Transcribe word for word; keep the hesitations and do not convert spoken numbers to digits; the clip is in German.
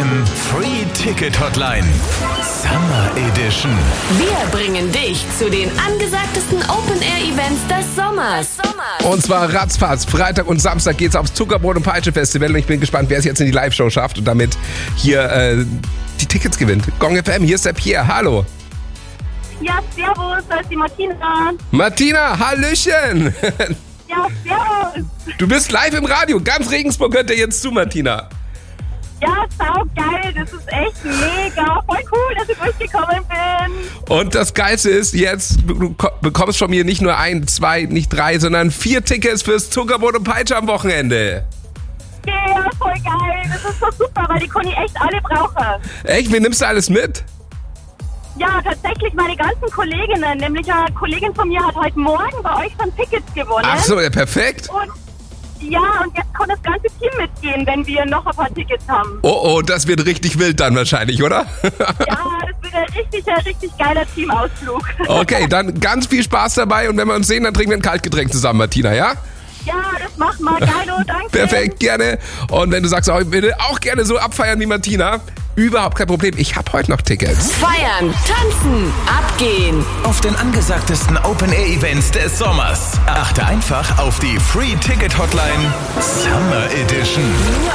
F M Free Ticket Hotline Summer Edition. Wir bringen dich zu den angesagtesten Open-Air-Events des Sommers. Und zwar ratzfatz. Freitag und Samstag geht's aufs Zuckerbrot- und Peitsche-Festival. Und ich bin gespannt, wer es jetzt in die Live-Show schafft und damit hier äh, die Tickets gewinnt. Gong F M, hier ist der Pierre. Hallo. Ja, servus, da ist die Martina. Martina, Hallöchen. Ja, servus. Du bist live im Radio. Ganz Regensburg hört dir jetzt zu, Martina. Ja, sau geil, das ist echt mega. Voll cool, dass ich durchgekommen bin. Und das Geilste ist jetzt, du bekommst von mir nicht nur ein, zwei, nicht drei, sondern vier Tickets fürs Zuckerbrot und Peitsche am Wochenende. Ja, voll geil. Das ist so super, weil die kann ich echt alle brauchen. Echt? Wen nimmst du alles mit? Ja, tatsächlich meine ganzen Kolleginnen. Nämlich eine Kollegin von mir hat heute Morgen bei euch schon Tickets gewonnen. Ach so, ja, perfekt. Und ja, und jetzt kann das ganze Team mitgehen, wenn wir noch ein paar Tickets haben. Oh, oh, das wird richtig wild dann wahrscheinlich, oder? Ja, das wird ein richtig, ein richtig geiler Teamausflug. Okay, dann ganz viel Spaß dabei und wenn wir uns sehen, dann trinken wir ein Kaltgetränk zusammen, Martina, ja? Ja, das machen wir. Geilo, danke. Perfekt, gerne. Und wenn du sagst, oh, ich will auch gerne so abfeiern wie Martina, überhaupt kein Problem. Ich habe heute noch Tickets. Feiern, tanzen, abgehen. Auf den angesagtesten Open-Air-Events des Sommers. Achte einfach auf die Free Ticket Hotline Summer Edition. Nur